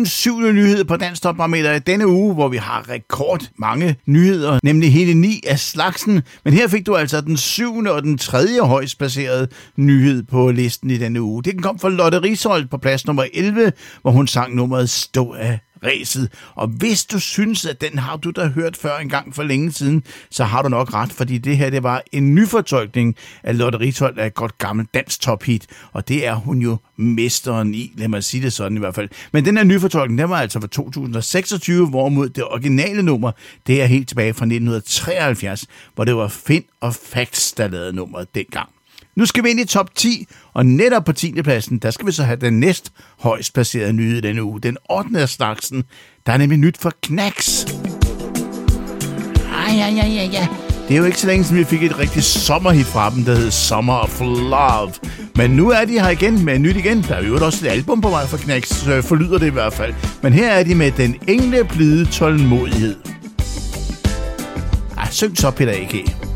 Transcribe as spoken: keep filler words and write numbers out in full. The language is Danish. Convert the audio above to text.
syvende nyhed på Dansk Topbarometer i denne uge, hvor vi har rekord mange nyheder, nemlig hele ni af slagsen. Men her fik du altså den syvende og den tredje højst placerede nyhed på listen i denne uge. Det kom fra Lotte Risholt på plads nummer elleve, hvor hun sang nummeret Stå af ræset. Og hvis du synes, at den har du da hørt før en gang for længe siden, så har du nok ret, fordi det her det var en nyfortolkning af Lotte Risholt af et godt gammelt dansk tophit, og det er hun jo mesteren i, lad mig sige det sådan i hvert fald. Men den her nyfortolkning, den var altså fra to tusind og seksogtyve, hvorimod det originale nummer, det er helt tilbage fra nitten treoghalvfjerds, hvor det var Finn og Facts, der lavede nummeret dengang. Nu skal vi ind i top ti, og netop på tiende pladsen, der skal vi så have den næst højst placerede nyhed denne uge. Den ottende af slagsen, der er nemlig nyt for Knacks. Ah, ja, ja, ja, ja. Det er jo ikke så længe siden vi fik et rigtig sommerhit fra dem, der hed Summer of Love. Men nu er de her igen med nyt igen. Der er jo også et album på vej for Knacks, forlyder det i hvert fald. Men her er de med Den engleblide tålmodighed. Ah, syng så, Peter A K.